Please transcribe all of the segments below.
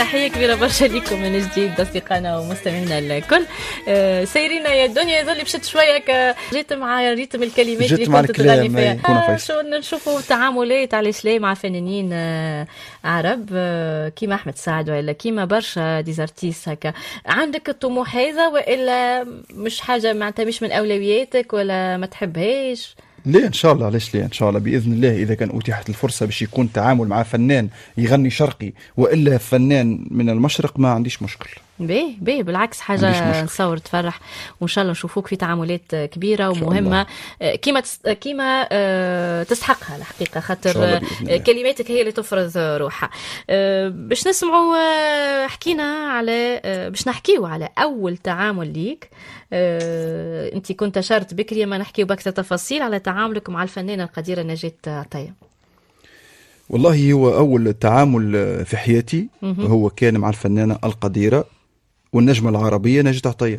تحية كبيرة برشا لكم من جديد أصدقائنا ومستمعينا الكل. سيرين يا الدنيا يظل مشت شوية جيت مع ريتم الكلمات اللي كنت تغني فيها. شو نشوفوا تعاملات على الإسلام مع فنانين عرب كيما أحمد سعد ولا كيما برشا ديزارتيس هكا. عندك الطموح هذا وإلا مش حاجة معناتها مش من أولوياتك ولا ما تحبهاش؟ ليه ان شاء الله، ليش ليه ان شاء الله باذن الله. اذا كان اتيحت الفرصه باش يكون تعامل مع فنان يغني شرقي والا فنان من المشرق ما عنديش مشكل. باهي بالعكس حاجه نصور تفرح، وان شاء الله نشوفوك في تعاملات كبيره ومهمه كيما تستحقها الحقيقه، خاطر كلماتك هي اللي تفرض روحها. باش نسمعوا حكينا على باش نحكيو على اول تعامل ليك. انت كنت اشرت بكري ما نحكيو باكثر تفاصيل على تعاملك مع الفنانه القديره نجاة عطية. والله هو اول تعامل في حياتي هو كان مع الفنانه القديره والنجمه العربيه نجاة عطية،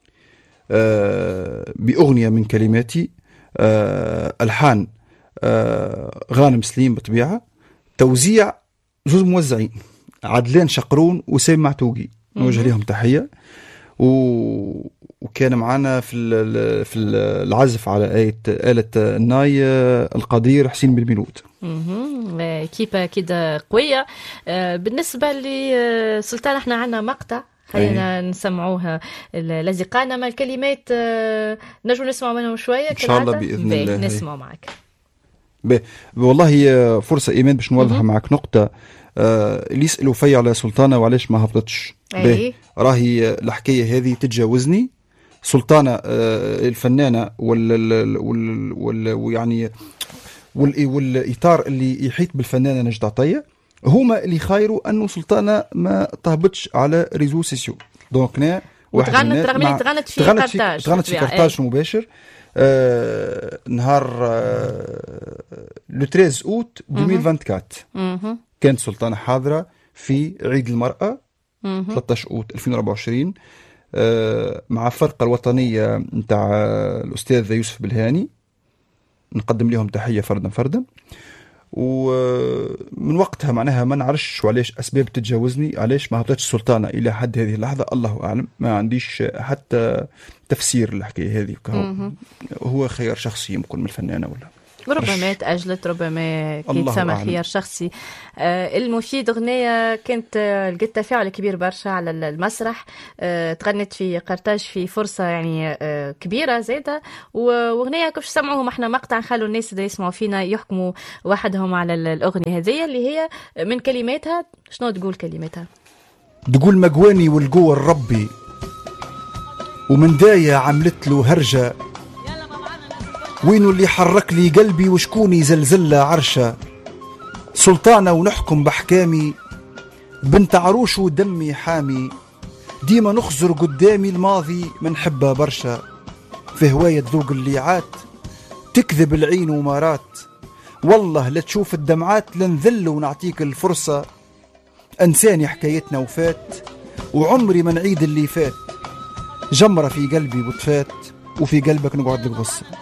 باغنيه من كلماتي، الحان غانم سليم بطبيعه، توزيع زوز موزعين عدلان شقرون وسام معتوقي، نوجه لهم تحيه. وكان معنا في العزف على آلة الناي القدير حسين بالميلود. كيبا كده قوية. بالنسبة لسلطان احنا عنا مقطع خلينا نسمعوها لأصدقائنا، ما الكلمات نجم نسمع منهم شوية إن شاء الله بإذن الله. نسمع معك. والله فرصة إيمان باش نوضح معك نقطة. اللي يسألوا في على سلطانة وعلاش ما هبطتش، راهي الحكاية هذه تتجاوزني. سلطانة الفنانة ويعني والإطار اللي يحيط بالفنانة نجاة عطية هما اللي خايروا أنه سلطانة ما تهبطش على ريزو سيسيو. دونك وتغنت رغم اللي تغنت في كارتاج مباشر نهار لو 13 أوت 2024. كانت سلطانة حاضرة في عيد المرأة 13 أوت 2024 مع الفرقة الوطنية متاع الأستاذ يوسف بالهاني، نقدم لهم تحية فردا. ومن وقتها معناها ما نعرفش وعلاش أسباب تتجاوزني، علاش ما هبطتش السلطانة إلى حد هذه اللحظة الله أعلم. ما عنديش حتى تفسير الحكاية هذه. هو خيار شخصي يمكن من الفنانة ولا ربما تأجلت، ربما كي تسمى خيار شخصي. المفيد أغنية كانت لقيت تفاعل كبير برشا على المسرح، تغنت في قرطاج في فرصة يعني كبيرة زيادة، وأغنية كيفاش سمعوهم احنا مقطع نخلوا الناس اللي يسمعوا فينا يحكموا وحدهم على الأغنية هذه اللي هي من كلماتها. شنو تقول كلماتها؟ تقول مقواني والقوة الربي ومن داية عملت له هرجة، وينو اللي حرك لي قلبي وشكوني زلزلة عرشة، سلطانة ونحكم بحكامي بنت عروش ودمي حامي، ديما نخزر قدامي الماضي منحبها برشا، في هواية ذوق الليعات تكذب العين ومارات، والله لا تشوف الدمعات لنذل ونعطيك الفرصة، أنساني حكايتنا وفات وعمري ما نعيد اللي فات، جمرة في قلبي وطفات وفي قلبك نقعد لك غصة.